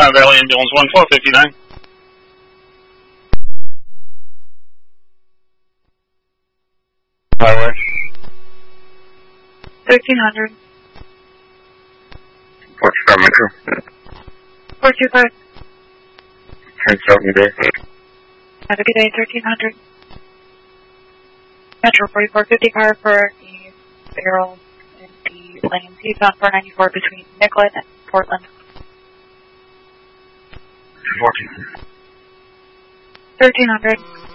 Valley Ambulance 1459. Highway. 1300. What's that, Metro? 425. 10-7 day. Have a good day, 1300. Metro 4450 car for the barrel in the lane eastbound 494 between Nicollet and Portland. 14. 1300.